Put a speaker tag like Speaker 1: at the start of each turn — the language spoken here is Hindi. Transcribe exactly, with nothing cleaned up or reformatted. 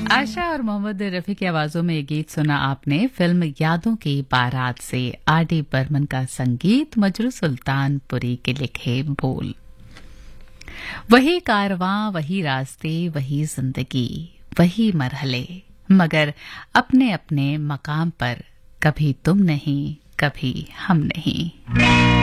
Speaker 1: आशा और मोहम्मद रफी की आवाजों में ये गीत सुना आपने फिल्म यादों की बारात से। आर डी बर्मन का संगीत, मजरू सुल्तानपुरी के लिखे बोल। वही कारवां, वही रास्ते, वही जिंदगी, वही मरहले, मगर अपने अपने मकाम पर, कभी तुम नहीं, कभी हम नहीं।